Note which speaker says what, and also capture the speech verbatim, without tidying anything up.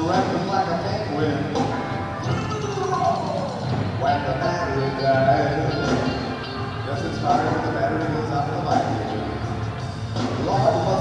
Speaker 1: rapping like a penguin. When the battery dies, just inspired when the battery goes out of the light. Lord,